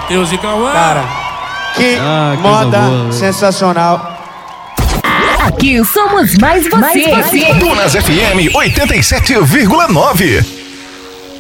Matheus e Cauã. Cara, que moda boa, sensacional. Aqui somos mais você. Tunas FM 87,9.